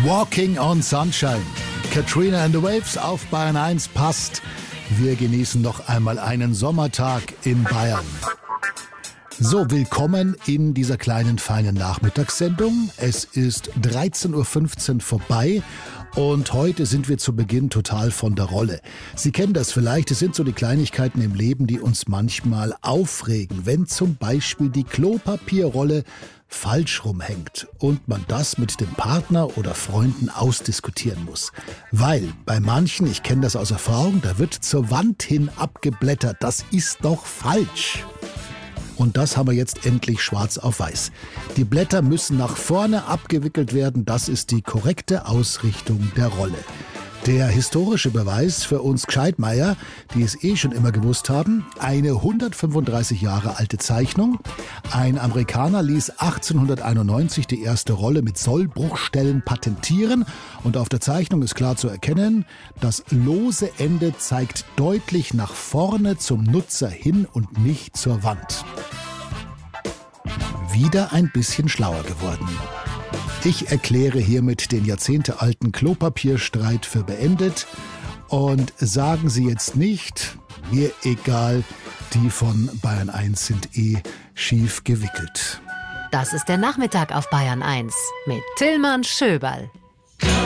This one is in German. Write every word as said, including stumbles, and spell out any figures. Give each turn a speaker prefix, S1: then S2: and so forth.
S1: Walking on Sunshine. Katrina and the Waves auf Bayern eins passt. Wir genießen noch einmal einen Sommertag in Bayern. So, willkommen in dieser kleinen, feinen Nachmittagssendung. Es ist dreizehn Uhr fünfzehn vorbei. Und heute sind wir zu Beginn total von der Rolle. Sie kennen das vielleicht, es sind so die Kleinigkeiten im Leben, die uns manchmal aufregen. Wenn zum Beispiel die Klopapierrolle falsch rumhängt und man das mit dem Partner oder Freunden ausdiskutieren muss. Weil bei manchen, ich kenne das aus Erfahrung, da wird zur Wand hin abgeblättert. Das ist doch falsch. Und das haben wir jetzt endlich schwarz auf weiß. Die Blätter müssen nach vorne abgewickelt werden. Das ist die korrekte Ausrichtung der Rolle. Der historische Beweis für uns Gscheidmeier, die es eh schon immer gewusst haben, eine hundertfünfunddreißig Jahre alte Zeichnung. Ein Amerikaner ließ achtzehnhunderteinundneunzig die erste Rolle mit Sollbruchstellen patentieren. Und auf der Zeichnung ist klar zu erkennen, das lose Ende zeigt deutlich nach vorne zum Nutzer hin und nicht zur Wand. Wieder ein bisschen schlauer geworden. Ich erkläre hiermit den jahrzehntealten Klopapierstreit für beendet und sagen Sie jetzt nicht, mir egal, die von Bayern eins sind eh schief gewickelt.
S2: Das ist der Nachmittag auf Bayern eins mit Tillmann Schöberl.